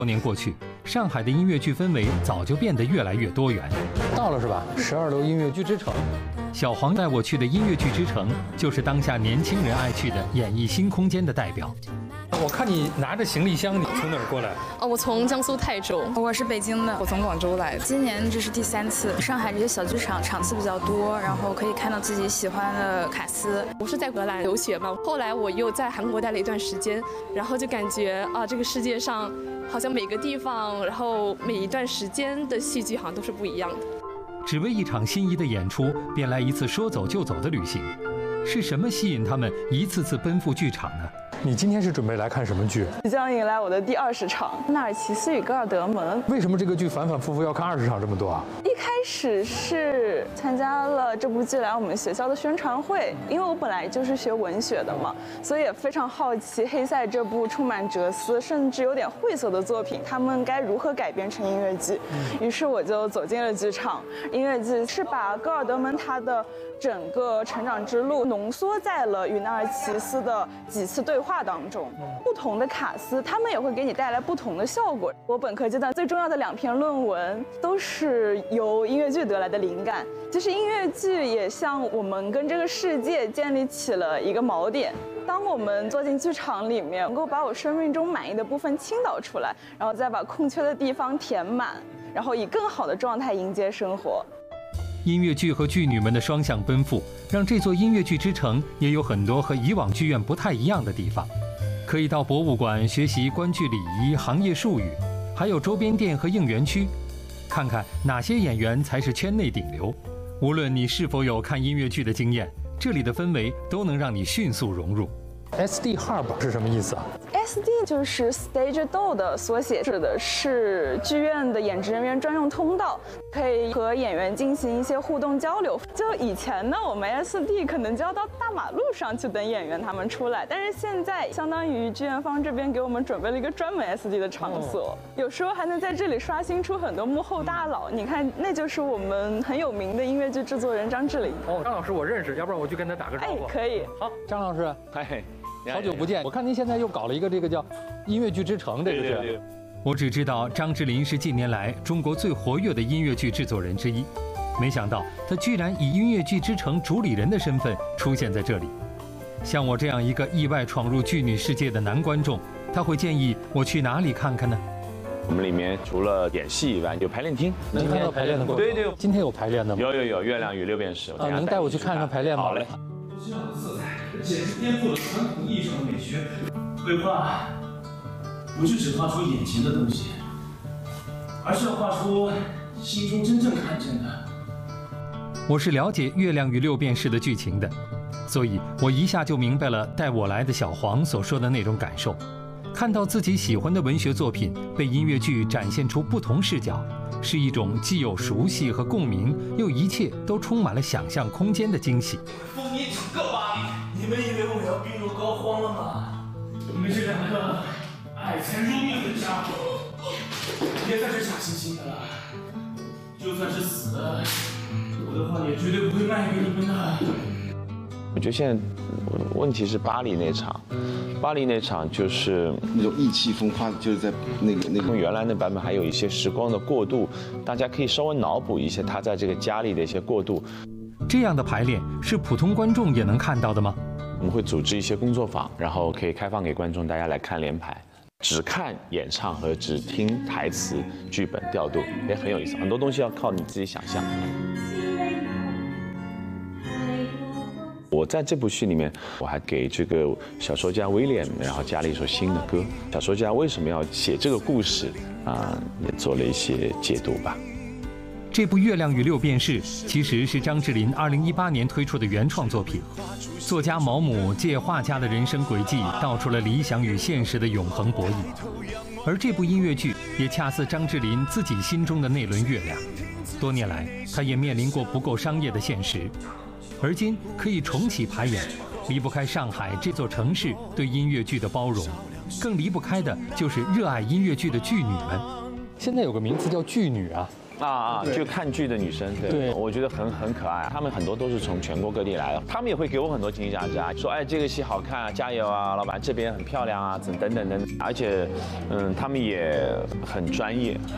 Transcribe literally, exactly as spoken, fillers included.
多年过去，上海的音乐剧氛围早就变得越来越多元。 到了是吧？十二楼音乐剧之城， 小黄带我去的音乐剧之城，就是当下年轻人爱去的演艺新空间的代表。 我看你拿着行李箱，你从哪儿过来？ 哦，我从江苏泰州。 我是北京的，我从广州来的。今年这是第三次，上海这些小剧场场次比较多，然后可以看到自己喜欢的卡司。 我是在荷兰留学嘛，后来我又在韩国待了一段时间，然后就感觉啊，这个世界上好像每个地方，然后每一段时间的戏剧好像都是不一样的。 只为一场心仪的演出，便来一次说走就走的旅行，是什么吸引他们一次次奔赴剧场呢？ 你今天是准备来看什么剧？ 即将迎来我的第二十场《纳尔齐斯与戈尔德门》。 为什么这个剧反反复复要看二十场这么多啊？ 一开始是参加了这部剧来我们学校的宣传会，因为我本来就是学文学的嘛，所以也非常好奇黑塞这部充满哲思甚至有点晦涩的作品，他们该如何改编成音乐剧。于是我就走进了剧场。音乐剧是把戈尔德门他的整个成长之路浓缩在了与纳尔齐斯的几次对话当中，不同的卡司他们也会给你带来不同的效果。我本科阶段最重要的两篇论文都是由音乐剧得来的灵感。其实音乐剧也像我们跟这个世界建立起了一个锚点。当我们坐进剧场里面，能够把我生命中满意的部分倾倒出来，然后再把空缺的地方填满，然后以更好的状态迎接生活。 音乐剧和剧女们的双向奔赴，让这座音乐剧之城也有很多和以往剧院不太一样的地方。可以到博物馆学习观剧礼仪、行业术语，还有周边店和应援区，看看哪些演员才是圈内顶流。无论你是否有看音乐剧的经验，这里的氛围都能让你迅速融入。 S D Hub 是什么意思啊 ？S D 就是 Stage Door 的缩写，指的是剧院的演职人员专用通道，可以和演员进行一些互动交流。就以前呢，我们 S D 可能就要到大马路上去等演员他们出来，但是现在相当于剧院方这边给我们准备了一个专门 S D 的场所，有时候还能在这里刷新出很多幕后大佬。你看，那就是我们很有名的音乐剧制作人张智霖。 哦，张老师我认识，要不然我去跟他打个招呼。 哎，可以。 好，张老师， 嗨。 好久不见！我看您现在又搞了一个这个叫音乐剧之城，这个是。 对对对， 我只知道张智霖是近年来中国最活跃的音乐剧制作人之一，没想到他居然以音乐剧之城主理人的身份出现在这里。像我这样一个意外闯入剧女世界的男观众，他会建议我去哪里看看呢？ 我们里面除了演戏以外，有排练厅， 能看到排练的过程。 对对， 今天有排练的吗？ 有有有，月亮与六便士。 啊，能带我去看看排练吗？ 好嘞。 这样的色彩简直颠覆了传统意义上的美学。绘画不是只画出眼前的东西，而是要画出心中真正看见的。 我是了解《月亮与六便士》的剧情的，所以我一下就明白了带我来的小黄所说的那种感受。看到自己喜欢的文学作品被音乐剧展现出不同视角，是一种既有熟悉和共鸣，又一切都充满了想象空间的惊喜。 封你整个巴黎！你们以为我们要病入膏肓了吗？你们这两个爱财如命的家伙，别再是假惺惺的了。就算是死了，我的话也绝对不会卖给你们的。 我觉得现在问题是巴黎那场。巴黎那场就是那种意气风发，就是在那个那个原来那版本还有一些时光的过渡，大家可以稍微脑补一下他在这个家里的一些过渡。 这样的排练是普通观众也能看到的吗？ 我们会组织一些工作坊，然后可以开放给观众大家来看连排，只看演唱和只听台词、剧本调度，也很有意思。很多东西要靠你自己想象。我在这部戏里面，我还给这个小说家威廉，然后加了一首新的歌。小说家为什么要写这个故事啊，也做了一些解读吧。 这部《月亮与六便士》其实是张智霖二零一八年推出的原创作品。作家毛姆借画家的人生轨迹，道出了理想与现实的永恒博弈。而这部音乐剧也恰似张智霖自己心中的那轮月亮。多年来，他也面临过不够商业的现实。而今可以重启排演，离不开上海这座城市对音乐剧的包容，更离不开的就是热爱音乐剧的剧女们。 现在有个名词叫剧女啊， 啊啊，就看剧的女生，对， 对我觉得很很可爱。她们很多都是从全国各地来的，她们也会给我很多惊喜价值啊，说哎这个戏好看啊，加油啊，老板这边很漂亮啊，等等等等。而且，嗯，她们也很专业。